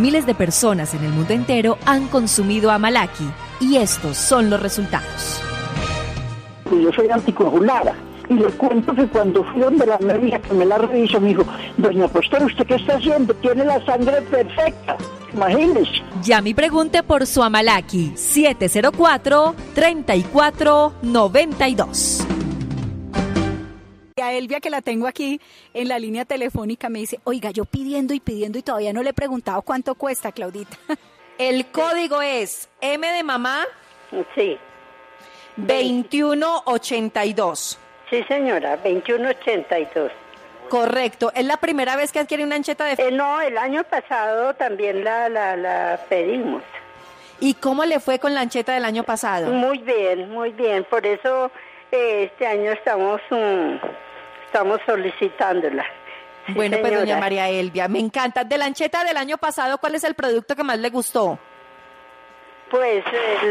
miles de personas en el mundo entero han consumido Amalaki y estos son los resultados. Yo soy anticoagulada y le cuento que cuando fui donde la médica que me la revisó me dijo: doña Pastora, ¿usted qué está haciendo? Tiene la sangre perfecta. Imagínese. Llame y pregunte por su Amalaki 704-3492. A Elvia, que la tengo aquí en la línea telefónica, me dice: oiga, yo pidiendo y todavía no le he preguntado cuánto cuesta, Claudita. El código es M de mamá. Sí. 2182. Sí, señora, 2182. Correcto. ¿Es la primera vez que adquiere una ancheta de... No, el año pasado también la pedimos. ¿Y cómo le fue con la ancheta del año pasado? Muy bien, muy bien. Por eso este año estamos solicitándola. Sí, bueno, señora. pues doña María Elvia, me encanta. De la ancheta del año pasado, ¿cuál es el producto que más le gustó? Pues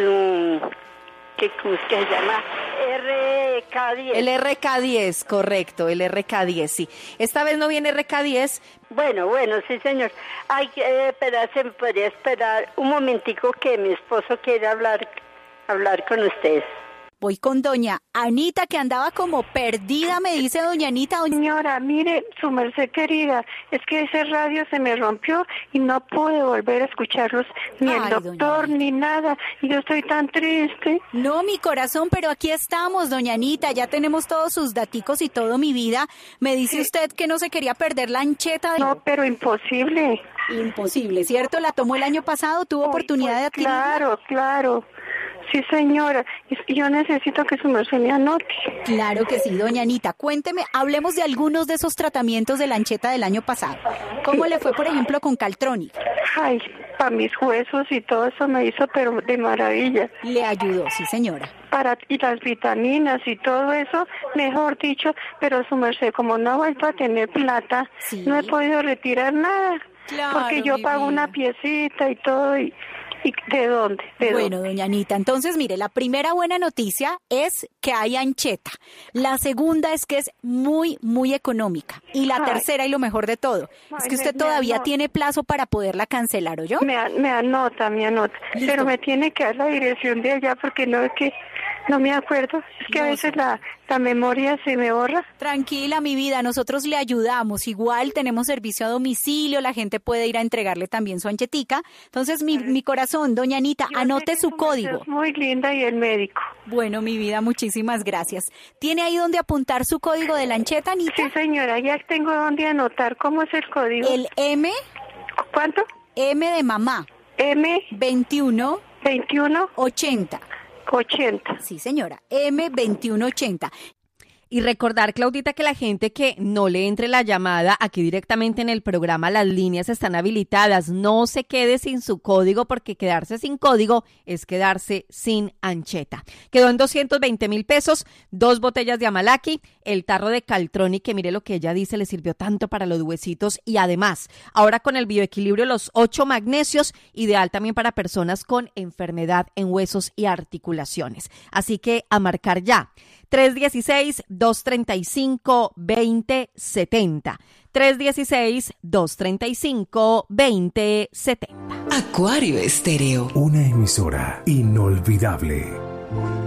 ¿qué se llama? RK10. El RK10, correcto, el RK10, sí. Esta vez no viene RK10. Bueno, sí, señor. Hay que esperar, se me podría esperar un momentico que mi esposo quiere hablar con ustedes. Voy con doña Anita, que andaba como perdida, me dice doña Anita. Señora, mire, su merced querida, es que ese radio se me rompió y no pude volver a escucharlos, ni el doctor, ni nada, y yo estoy tan triste. No, mi corazón, pero aquí estamos, doña Anita, ya tenemos todos sus daticos y todo, mi vida. Me dice usted que no se quería perder la ancheta. No, pero imposible. Imposible, ¿cierto? ¿La tomó el año pasado? ¿Tuvo oportunidad de adquirirla? Claro. Sí, señora, yo necesito que su merced me anote. Claro que sí, doña Anita. Cuénteme, hablemos de algunos de esos tratamientos de la ancheta del año pasado. ¿Cómo le fue, por ejemplo, con Caltronic? Ay, para mis huesos y todo eso me hizo, pero de maravilla. Le ayudó, sí, señora. Y las vitaminas y todo eso, mejor dicho, pero su merced, como no he vuelto a tener plata, sí, no he podido retirar nada. Claro, porque yo pago una piecita y todo y... ¿Y de dónde? Bueno, doña Anita, entonces mire, la primera buena noticia es que hay ancheta. La segunda es que es muy, muy económica. Y la tercera y lo mejor de todo, es que usted todavía tiene plazo para poderla cancelar, ¿oyó? Me anota. Listo. Pero me tiene que dar la dirección de allá porque no es que no me acuerdo. Es que a veces la memoria se me borra. Tranquila, mi vida, nosotros le ayudamos. Igual tenemos servicio a domicilio, la gente puede ir a entregarle también su anchetica. Entonces, mi corazón, doña Anita, anote su código. Muy linda y el médico. Bueno, mi vida, muchísimas gracias. ¿Tiene ahí donde apuntar su código de la ancheta, Anita? Sí, señora, ya tengo donde anotar. ¿Cómo es el código? El M. ¿Cuánto? M de mamá. M. 21. 80. Sí, señora, M2180. Y recordar, Claudita, que la gente que no le entre la llamada aquí directamente en el programa, las líneas están habilitadas. No se quede sin su código, porque quedarse sin código es quedarse sin ancheta. Quedó en 220,000 pesos, 2 botellas de Amalaki, el tarro de Caltronic, que mire lo que ella dice, le sirvió tanto para los huesitos, y además, ahora con el bioequilibrio, los 8 magnesios, ideal también para personas con enfermedad en huesos y articulaciones. Así que a marcar ya. 316-235-2070. 316-235-2070. Acuario Estéreo. Una emisora inolvidable.